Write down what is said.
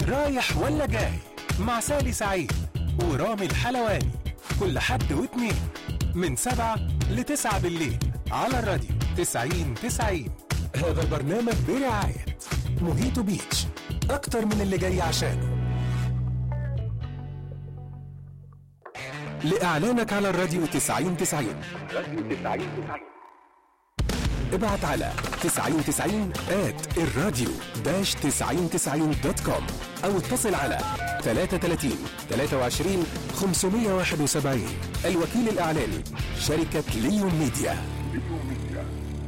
رايح ولا جاي مع سالي سعيد ورامي الحلواني كل حد واثنين من 7 ل9 بالليل على الراديو 90-90. هذا البرنامج برعاية موهيتو بيتش، أكتر من اللي جاي عشانه. لإعلانك على الراديو 90-90 ابعت على 9090@الراديو-9090.com أو اتصل على 33 23 571. الوكيل الإعلاني شركة ليون ميديا.